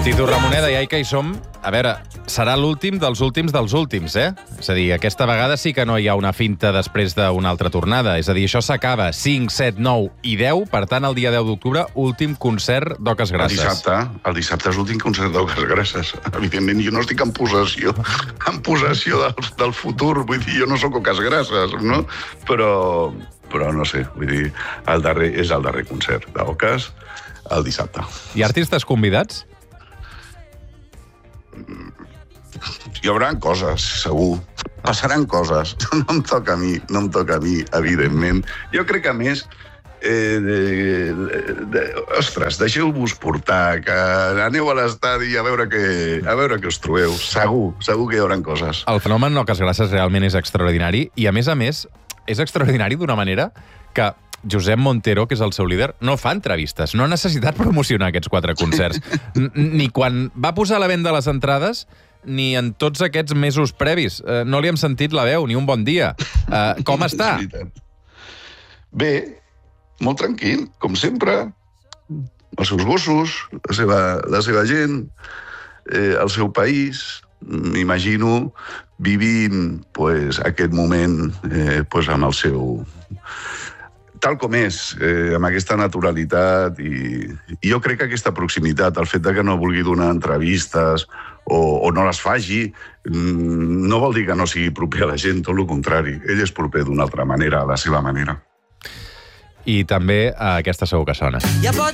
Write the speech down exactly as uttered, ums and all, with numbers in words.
Titu Ramoneda, ja que hi som, a veure, serà l'últim dels últims dels últims, eh? És a dir, aquesta vegada sí que no hi ha una finta després d'una altra tornada. És a dir, això s'acaba cinc, set, nou i deu, per tant, el dia deu d'octubre, últim concert d'Oques Grasses. El dissabte, el dissabte és l'últim concert d'Oques Grasses. Evidentment, jo no estic en possessió, en possessió del, del futur, vull dir, jo no sóc Oques Grasses, no? Però, però no sé, vull dir, el darrer és el darrer concert d'Oques, el dissabte. Hi ha artistes convidats? Hi haurà coses, segur. Passaran coses. No em toca a mi, no em toca a mi, evidentment. Jo crec que, a més, eh, de, de, de, ostres, deixeu-vos portar, que aneu a l'estadi a veure què, a veure què us trobeu. Segur, segur que hi haurà coses. El fenomen Oques Grasses realment és extraordinari i, a més a més, és extraordinari d'una manera que Josep Montero, que és el seu líder, no fa entrevistes. No ha necessitat promocionar aquests quatre concerts. Ni quan va posar a la venda les entrades, ni en tots aquests mesos previs. Uh, no li hem sentit la veu, ni un bon dia. Uh, com està? Bé, molt tranquil, com sempre. Els seus gossos, la seva, la seva gent, eh, el seu país. M'imagino vivint pues, aquest moment eh, pues, amb el seu... tal com és, eh, amb aquesta naturalitat i, i jo crec que aquesta proximitat, el fet de que no vulgui donar entrevistes o, o no les faci, no vol dir que no sigui proper a la gent, tot el contrari. Ell és proper d'una altra manera, a la seva manera. I també a aquesta segur que sona. Ja pots